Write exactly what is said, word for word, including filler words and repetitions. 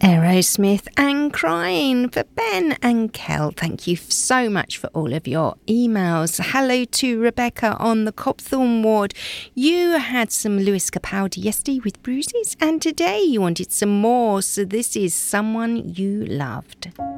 Aerosmith and Crying for Ben and Kel. Thank you so much for all of your emails. Hello to Rebecca on the Copthorne ward. You had some Lewis Capaldi yesterday with Bruises, and today you wanted some more. So this is Someone You Loved.